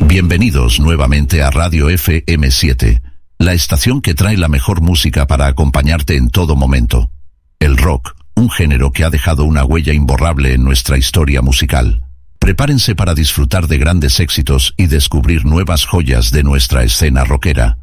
Bienvenidos nuevamente a Radio FM7, la estación que trae la mejor música para acompañarte en todo momento. El rock, un género que ha dejado una huella imborrable en nuestra historia musical. Prepárense para disfrutar de grandes éxitos y descubrir nuevas joyas de nuestra escena rockera.